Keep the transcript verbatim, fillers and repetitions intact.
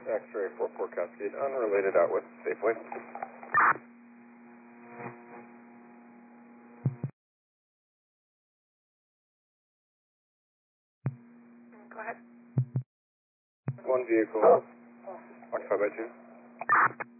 X-ray for Port Cascade, unrelated out with Safeway. Go ahead. One vehicle, occupied by two.